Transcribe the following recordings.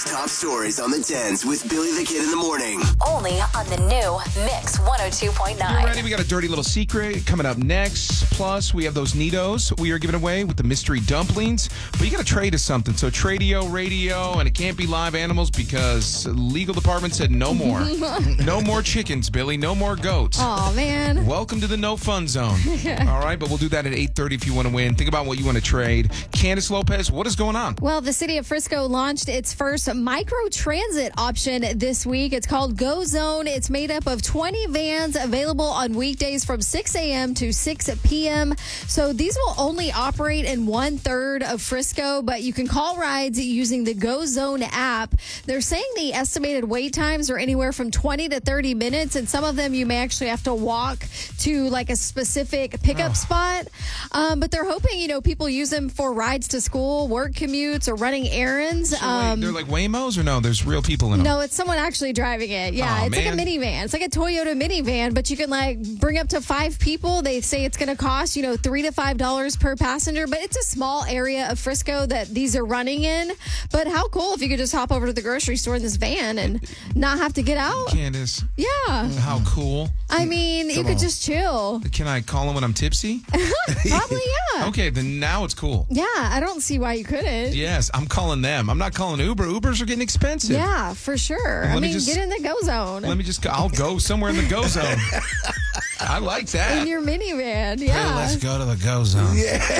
Top stories on the 10s with Billy the Kid in the morning. Only on the new Mix 102.9. You ready? We got a dirty little secret coming up next. Plus, we have those Neatos we are giving away with the mystery dumplings. But you got to trade us something. So, Tradio, radio, and it can't be live animals because legal department said no more. No more chickens, Billy. No more goats. Oh man. Welcome to the no fun zone. All right, but we'll do that at 8:30 if you want to win. Think about what you want to trade. Candace Lopez, what is going on? Well, the city of Frisco launched its first micro-transit option this week. It's called Go Zone. It's made up of 20 vans available on weekdays from 6 a.m. to 6 p.m. So these will only operate in 1/3 of Frisco, but you can call rides using the Go Zone app. They're saying the estimated wait times are anywhere from 20 to 30 minutes, and some of them you may actually have to walk to like a specific pickup spot. But they're hoping, people use them for rides to school, work commutes, or running errands. So wait, they're like Waymos or no? There's real people in them? No, it's someone actually driving it. Yeah, Oh, it's man. like a minivan. It's like a Toyota minivan, but you can bring up to 5 people. They say it's going to cost, $3 to $5 per passenger, but it's a small area of Frisco that these are running in. But how cool if you could just hop over to the grocery store in this van and not have to get out? Candace, Yeah. how cool. I mean, you could just chill. Can I call them when I'm tipsy? Probably, yeah. Okay, then now it's cool. Yeah, I don't see why you couldn't. Yes, I'm calling them. I'm not calling Uber. Ubers are getting expensive. Yeah, for sure. Let I me mean, just- get in the Go Zone. I'll go somewhere in the go zone. I like that. In your minivan, Hey, yeah. let's go to the go zone.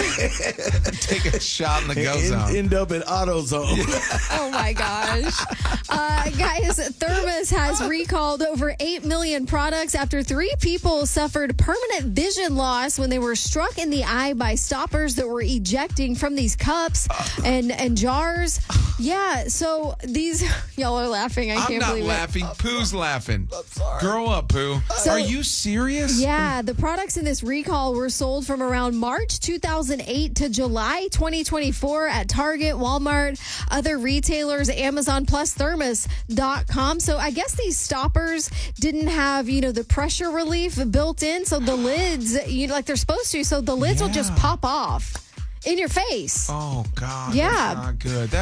Take a shot in the go zone. End up in AutoZone. Oh my gosh. Guys, Thermos has recalled over 8 million products after 3 people suffered permanent vision loss when they were struck in the eye by stoppers that were ejecting from these cups and jars. Yeah, so these, y'all are laughing. I I'm can't not believe laughing. Pooh's laughing. Grow up, Pooh. So- Are you serious? Yeah, the products in this recall were sold from around March 2008 to July 2024 at Target, Walmart, other retailers, Amazon, plus Thermos.com. So I guess these stoppers didn't have, the pressure relief built in. So the lids, like they're supposed to. So the lids will just Yeah. pop off in your face. Oh, God. Yeah. That's not good.